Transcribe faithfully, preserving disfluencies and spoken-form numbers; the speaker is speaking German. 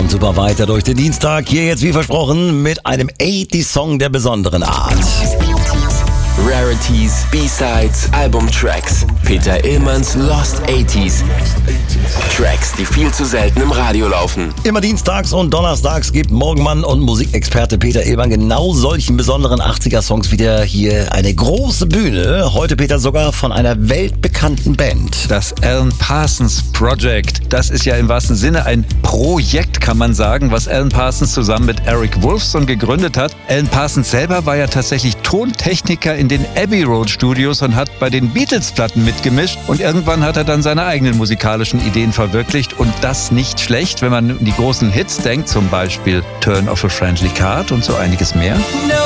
und super weiter durch den Dienstag. Hier jetzt wie versprochen mit einem achtziger-Song der besonderen Art. Rarities, B-Sides, Albumtracks. Peter Illmanns Lost achtziger. Tracks, die viel zu selten im Radio laufen. Immer dienstags und donnerstags gibt Morgenmann und Musikexperte Peter Illmann genau solchen besonderen achtziger-Songs wieder hier eine große Bühne. Heute, Peter, sogar von einer weltbekannten Band. Das Alan Parsons Project. Das ist ja im wahrsten Sinne ein Projekt, kann man sagen, was Alan Parsons zusammen mit Eric Woolfson gegründet hat. Alan Parsons selber war ja tatsächlich Tontechniker in den Abbey Road Studios und hat bei den Beatles-Platten mitgemischt. Und irgendwann hat er dann seine eigenen musikalischen Ideen verwirklicht. Und das nicht schlecht, wenn man an die großen Hits denkt, zum Beispiel Turn of a Friendly Card und so einiges mehr. No.